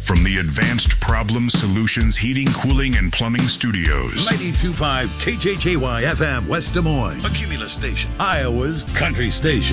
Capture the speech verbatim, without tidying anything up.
From the Advanced Problem Solutions Heating, Cooling, and Plumbing Studios. ninety-two point five K J J Y F M, West Des Moines. A Cumulus station. Iowa's country station.